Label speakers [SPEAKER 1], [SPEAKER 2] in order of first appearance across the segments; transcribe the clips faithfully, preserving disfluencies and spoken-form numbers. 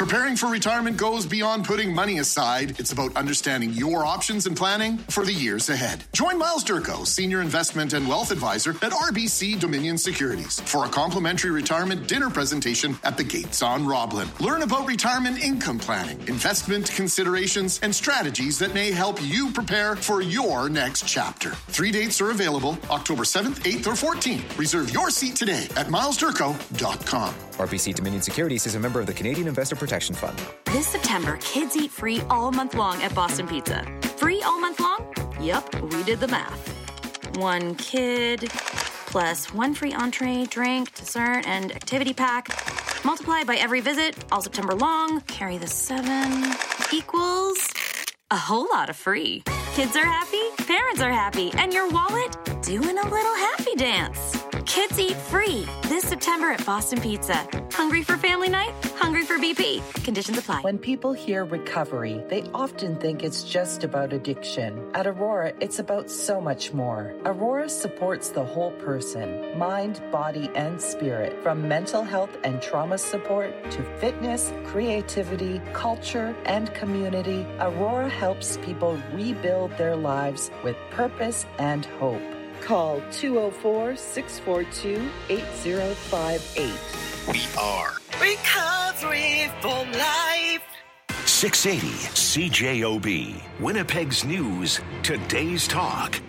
[SPEAKER 1] Preparing for retirement goes beyond putting money aside. It's about understanding your options and planning for the years ahead. Join Miles Durko, Senior Investment and Wealth Advisor at R B C Dominion Securities, for a complimentary retirement dinner presentation at the Gates on Roblin. Learn about retirement income planning, investment considerations, and strategies that may help you prepare for your next chapter. Three dates are available, October seventh, eighth, or fourteenth. Reserve your seat today at miles durko dot com.
[SPEAKER 2] R B C Dominion Securities is a member of the Canadian Investor Protection Fund.
[SPEAKER 3] This September, kids eat free all month long at Boston Pizza. Free all month long? Yep, we did the math. One kid plus one free entree, drink, dessert, and activity pack. Multiply by every visit, all September long. Carry the seven equals a whole lot of free. Kids are happy, parents are happy, and your wallet doing a little happy dance. Kids eat free this September at Boston Pizza. Hungry for family night? Hungry for B P? Conditions apply.
[SPEAKER 4] When people hear recovery, they often think it's just about addiction. At Aurora, it's about so much more. Aurora supports the whole person, mind, body, and spirit. From mental health and trauma support to fitness, creativity, culture, and community, Aurora helps people rebuild their lives with purpose and hope. Call two oh four, six four two, eight oh five eight.
[SPEAKER 5] We are
[SPEAKER 6] Recovery for Life.
[SPEAKER 5] six eighty C J O B, Winnipeg's News, Today's Talk.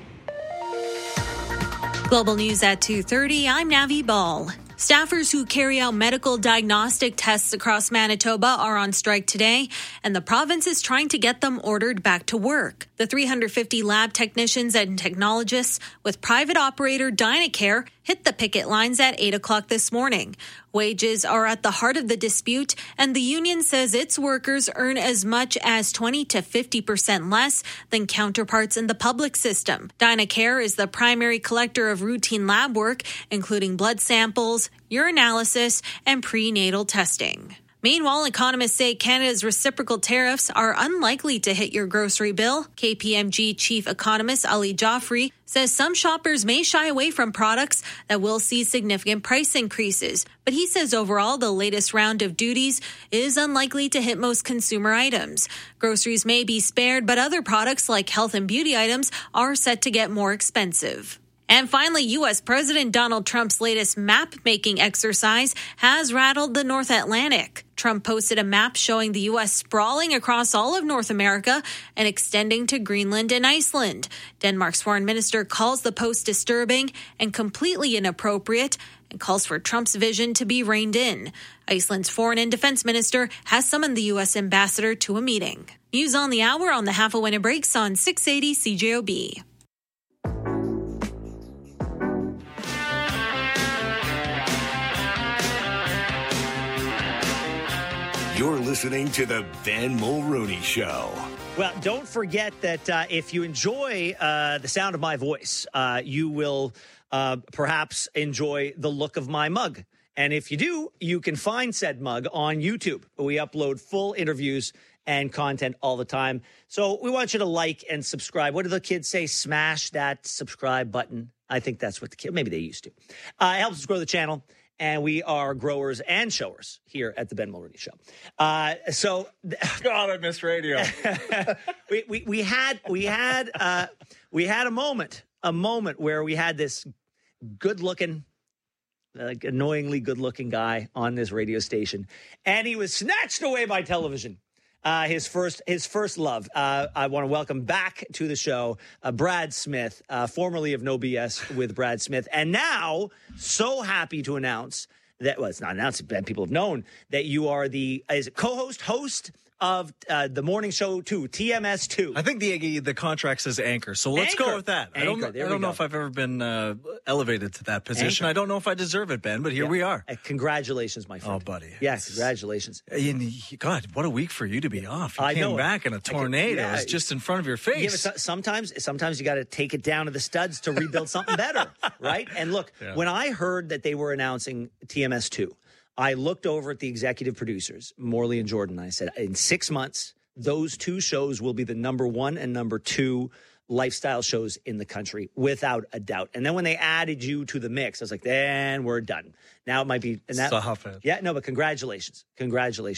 [SPEAKER 7] Global News at two thirty. I'm Navi Ball. Staffers who carry out medical diagnostic tests across Manitoba are on strike today, and the province is trying to get them ordered back to work. The three hundred fifty lab technicians and technologists with private operator Dynacare hit the picket lines at eight o'clock this morning. Wages are at the heart of the dispute, and the union says its workers earn as much as twenty to fifty percent less than counterparts in the public system. Dynacare is the primary collector of routine lab work, including blood samples, urinalysis, and prenatal testing. Meanwhile, economists say Canada's reciprocal tariffs are unlikely to hit your grocery bill. K P M G chief economist Ali Joffrey says some shoppers may shy away from products that will see significant price increases. But he says overall, the latest round of duties is unlikely to hit most consumer items. Groceries may be spared, but other products like health and beauty items are set to get more expensive. And finally, U S President Donald Trump's latest map-making exercise has rattled the North Atlantic. Trump posted a map showing the U S sprawling across all of North America and extending to Greenland and Iceland. Denmark's foreign minister calls the post disturbing and completely inappropriate and calls for Trump's vision to be reined in. Iceland's foreign and defense minister has summoned the U S ambassador to a meeting. News on the hour on the half a when it breaks on six eighty C J O B.
[SPEAKER 5] You're listening to the Ben Mulrooney Show.
[SPEAKER 8] Well, don't forget that uh, if you enjoy uh, the sound of my voice, uh, you will uh, perhaps enjoy the look of my mug. And if you do, you can find said mug on YouTube. We upload full interviews and content all the time. So we want you to like and subscribe. What do the kids say? Smash that subscribe button. I think that's what the kids, maybe they used to. Uh, it helps us grow the channel. And we are growers and showers here at the Ben Mulrooney Show. Uh, so,
[SPEAKER 9] God, I miss radio.
[SPEAKER 8] we, we we had we had uh, we had a moment, a moment where we had this good-looking, like annoyingly good-looking guy on this radio station, and he was snatched away by television. Uh, his first, his first love. Uh, I want to welcome back to the show, uh, Brad Smith, uh, formerly of No B S with Brad Smith, and now so happy to announce that. Well, it's not announced, but people have known that you are the is it co-host, host of uh, the morning show two, T M S two.
[SPEAKER 9] I think the the contract says anchor, so let's
[SPEAKER 8] Anchor.
[SPEAKER 9] go with that.
[SPEAKER 8] Anchor.
[SPEAKER 9] I don't,
[SPEAKER 8] There
[SPEAKER 9] I
[SPEAKER 8] we
[SPEAKER 9] don't know
[SPEAKER 8] go.
[SPEAKER 9] if I've ever been uh, elevated to that position.
[SPEAKER 8] Anchor.
[SPEAKER 9] I don't know if I deserve it, Ben, but here
[SPEAKER 8] Yeah.
[SPEAKER 9] we are.
[SPEAKER 8] Uh, congratulations, my friend.
[SPEAKER 9] Oh, buddy.
[SPEAKER 8] Yes, congratulations.
[SPEAKER 9] And, God, what a week for you to be off. You
[SPEAKER 8] I
[SPEAKER 9] came
[SPEAKER 8] know.
[SPEAKER 9] back in a tornado.
[SPEAKER 8] yeah.
[SPEAKER 9] It was just in front of your
[SPEAKER 8] Yeah, but
[SPEAKER 9] face.
[SPEAKER 8] so- sometimes, sometimes you got to take it down to the studs to rebuild something better, right? And look,
[SPEAKER 9] Yeah.
[SPEAKER 8] when I heard that they were announcing T M S two, I looked over at the executive producers, Morley and Jordan. And I said, in six months, those two shows will be the number one and number two lifestyle shows in the country, without a doubt. And then when they added you to the mix, I was like, then we're done. Now it might be. And that,
[SPEAKER 9] Stop it.
[SPEAKER 8] Yeah, no, but congratulations. Congratulations.